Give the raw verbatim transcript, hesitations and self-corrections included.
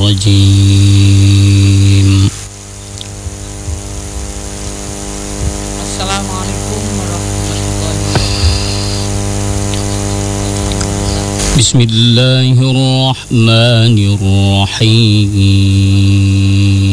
الرجيم. Assalamualaikum warahmatullahi wabarakatuh. بسم الله الرحمن الرحيم.